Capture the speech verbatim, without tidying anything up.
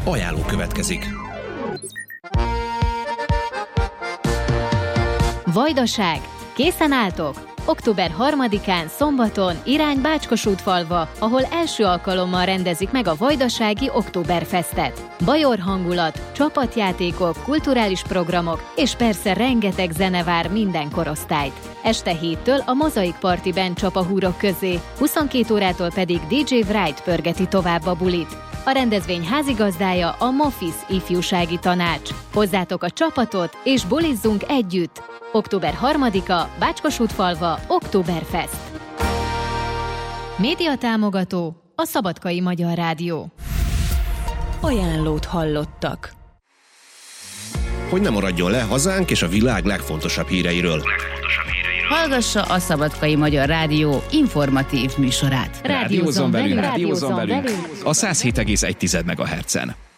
Ajánló következik. Vajdaság. Készen álltok? október harmadikán szombaton irány Bácskosútfalva, ahol első alkalommal rendezik meg a Vajdasági Októberfestet. Bajor hangulat, csapatjátékok, kulturális programok és persze rengeteg zene vár minden korosztályt. Este héttől a Mozaik Partiben csap a húrok közé, huszonkét órától pedig dé dzsé Wright pörgeti tovább a bulit. A rendezvény házigazdája a Mofis ifjúsági tanács. Hozzátok a csapatot és bulizzunk együtt! október harmadika, Bácskosútfalva, Októberfest. Média támogató, a Szabadkai Magyar Rádió. Ajánlót hallottak. Hogy ne maradjon le hazánk és a világ legfontosabb híreiről. Hallgassa a Szabadkai Magyar Rádió informatív műsorát. Rádiózzon velünk, rádiózzon velünk. rádiózzon velünk. A száz hét egész egy megahertzen.